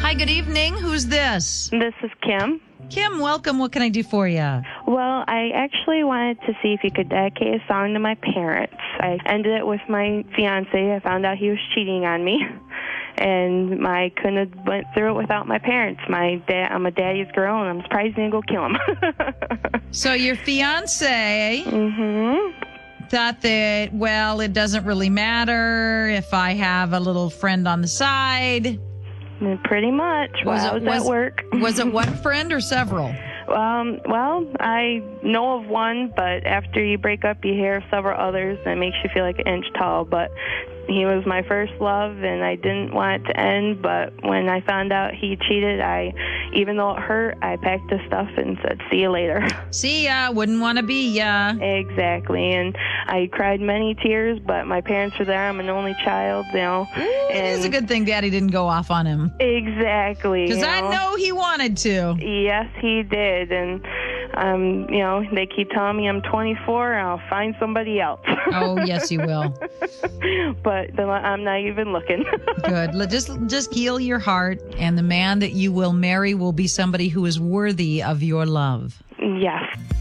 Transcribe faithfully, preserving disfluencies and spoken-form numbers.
Hi, good evening. Who's this? This is Kim. Kim, welcome. What can I do for you? Well, I actually wanted to see if you could dedicate a song to my parents. I ended it with my fiance. I found out he was cheating on me, and I couldn't have went through it without my parents. My dad, I'm a daddy's girl, and I'm surprised he didn't go kill him. So your fiance mm-hmm. thought that, well, it doesn't really matter if I have a little friend on the side. Pretty much. While I was, was at work. Was it one friend or several? Um, well, I know of one, but after you break up, you hear of several others, and it makes you feel like an inch tall. But he was my first love, and I didn't want it to end. But when I found out he cheated, I, even though it hurt, I packed his stuff and said, "See you later." See ya. Wouldn't want to be ya. Exactly. And I cried many tears, but my parents were there. I'm an only child, you know. Ooh, it and is a good thing Daddy didn't go off on him. Exactly. Because you know? I know he wanted to. Yes, he did. And, um, you know, they keep telling me I'm twenty-four and I'll find somebody else. Oh, yes, you will. But then I'm not even looking. Good. Let- Just, just heal your heart, and the man that you will marry will be somebody who is worthy of your love. Yes.